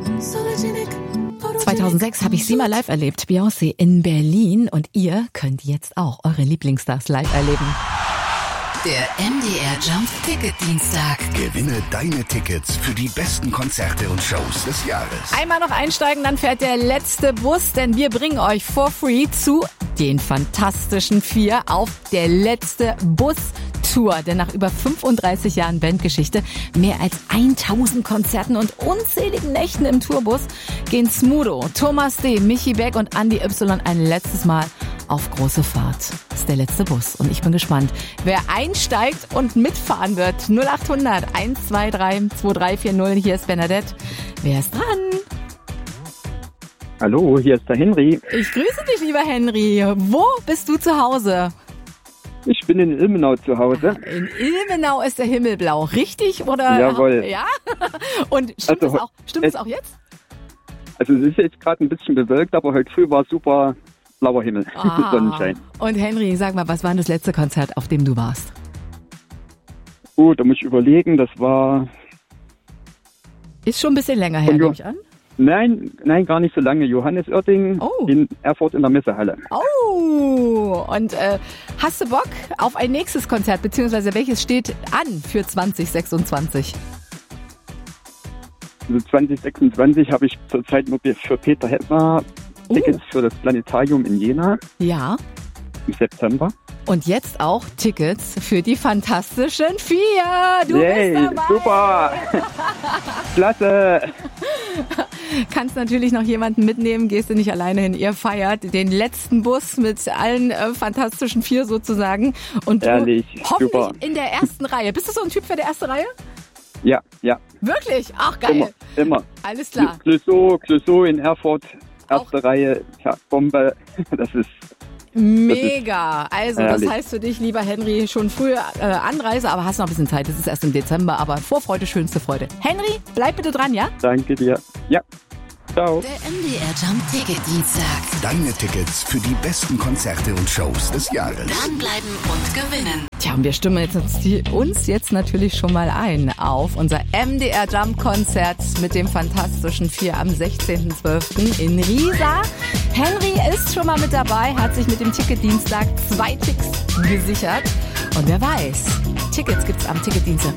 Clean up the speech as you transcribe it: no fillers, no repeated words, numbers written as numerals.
2006 habe ich sie mal live erlebt, Beyoncé in Berlin. Und ihr könnt jetzt auch eure Lieblingsstars live erleben. Der MDR Jump Ticket Dienstag. Gewinne deine Tickets für die besten Konzerte und Shows des Jahres. Einmal noch einsteigen, dann fährt der letzte Bus, denn wir bringen euch for free zu den Fantastischen Vier auf der letzte Bus-Tour. Denn nach über 35 Jahren Bandgeschichte, mehr als 1000 Konzerten und unzähligen Nächten im Tourbus gehen Smudo, Thomas D., Michi Beck und Andi Y. ein letztes Mal auf große Fahrt. Das ist der letzte Bus und ich bin gespannt, wer einsteigt und mitfahren wird. 0800 123 2340. Hier ist Bernadette. Wer ist dran? Hallo, hier ist der Henry. Ich grüße dich, lieber Henry. Wo bist du zu Hause? Ich bin in Ilmenau zu Hause. In Ilmenau ist der Himmel blau, richtig? Oder? Jawohl. Ja? Und stimmt es auch jetzt? Also es ist jetzt gerade ein bisschen bewölkt, aber heute früh war super blauer Himmel, Sonnenschein. Und Henry, sag mal, was war das letzte Konzert, auf dem du warst? Da muss ich überlegen, das war... Ist schon ein bisschen länger her, nehme ich an? Nein, gar nicht so lange. Johannes Oerding in Erfurt in der Messehalle. Oh, und hast du Bock auf ein nächstes Konzert, beziehungsweise welches steht an für 2026? Also 2026 habe ich zurzeit nur für Peter Hettner Tickets für das Planetarium in Jena. Ja. Im September. Und jetzt auch Tickets für die Fantastischen Vier. Du bist dabei. Super. Klasse. Kannst natürlich noch jemanden mitnehmen, gehst du nicht alleine hin. Ihr feiert den letzten Bus mit allen Fantastischen Vier sozusagen. Und du ehrlich, hoffentlich super. In der ersten Reihe. Bist du so ein Typ für die erste Reihe? Ja. Wirklich? Ach, geil. Immer. Alles klar. Clouseau in Erfurt, erste Reihe, ja, Bombe. Das ist... Mega. Also herrlich. Das heißt für dich, lieber Henry, schon frühe Anreise, aber hast noch ein bisschen Zeit. Es ist erst im Dezember, aber Vorfreude, schönste Freude. Henry, bleib bitte dran, ja? Danke dir. Ja. Ciao. Der MDR Jump Ticket Dienstag. Deine Tickets für die besten Konzerte und Shows des Jahres. Dranbleiben und gewinnen. Tja, und wir stimmen uns jetzt natürlich schon mal ein auf unser MDR Jump Konzert mit dem Fantastischen Vier am 16.12. in Riesa. Henry ist schon mal mit dabei, hat sich mit dem Ticketdienstag 2 Ticks gesichert. Und wer weiß, Tickets gibt's am Ticketdienstag